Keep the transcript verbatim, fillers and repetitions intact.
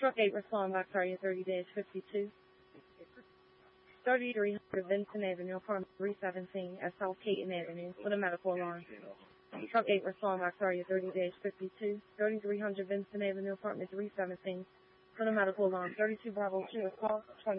Truck eight, respond back to area thirty dash fifty-two. thirty-three hundred Vincent Avenue, apartment three seventeen at South Caton Avenue with a medical alarm. Truck eight, respond back to area thirty dash fifty-two. thirty-three hundred Vincent Avenue, apartment three seventeen with a medical alarm. thirty-two Bravo two, call twenty.